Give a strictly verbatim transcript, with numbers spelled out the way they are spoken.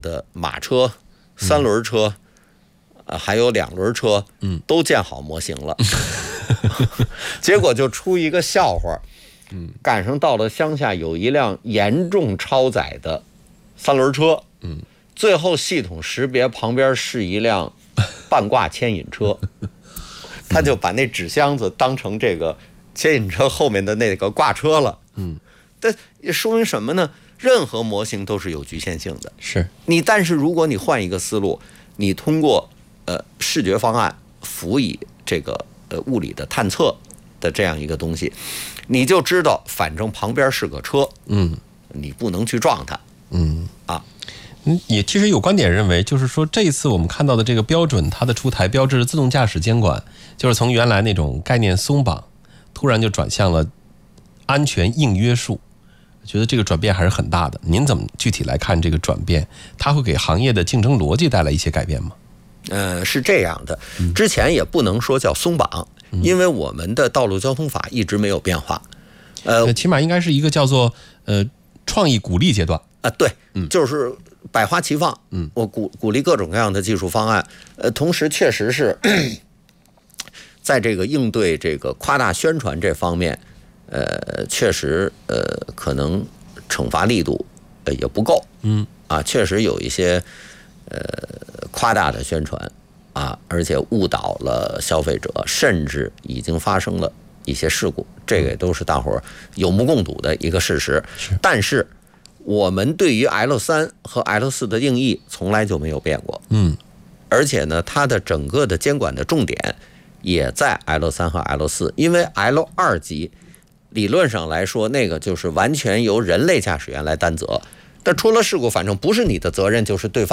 的马车、三轮车，呃，还有两轮车，嗯，都建好模型了。结果就出一个笑话，嗯，赶上到了乡下有一辆严重超载的三轮车，嗯，最后系统识别旁边是一辆半挂牵引车，他就把那纸箱子当成这个牵引车后面的那个挂车了，嗯，这也说明什么呢？任何模型都是有局限性的， 是你，但是如果你换一个思路，你通过呃视觉方案辅以这个呃物理的探测的这样一个东西，你就知道，反正旁边是个车，嗯，你不能去撞它，嗯啊， 嗯，也其实有观点认为，就是说这一次我们看到的这个标准，它的出台标志着自动驾驶监管，就是从原来那种概念松绑，突然就转向了安全硬约束。觉得这个转变还是很大的，您怎么具体来看这个转变？它会给行业的竞争逻辑带来一些改变吗？ 呃，是这样的，之前也不能说叫松绑，嗯、因为我们的道路交通法一直没有变化。 呃，起码应该是一个叫做呃创意鼓励阶段啊、呃，对，嗯，就是百花齐放，嗯，我鼓鼓励各种各样的技术方案，呃，同时确实是在这个应对这个夸大宣传这方面。呃，确实，呃，可能惩罚力度呃也不够，嗯，啊，确实有一些呃夸大的宣传啊，而且误导了消费者，甚至已经发生了一些事故，这个也都是大伙儿有目共睹的一个事实。 是， 但是我们对于 L 三 和 L 四 的定义从来就没有变过，嗯，而且呢，它的整个的监管的重点也在 L 三 和 L 四，因为 L 二 级。理论上来说，那个就是完全由人类驾驶员来担责，但出了事故，反正不是你的责任，就是对方。